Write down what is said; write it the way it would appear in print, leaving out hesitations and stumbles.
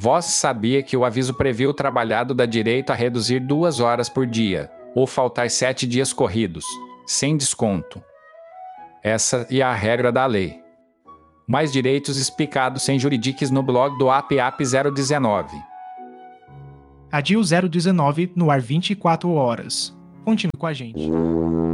Vós sabia que o aviso previu o trabalhado dá direito a reduzir 2 horas por dia, ou faltar 7 dias corridos, sem desconto. Essa é a regra da lei. Mais direitos explicados sem juridiques no blog do APAP 019. A DIL 019 no ar 24 horas. Continue com a gente.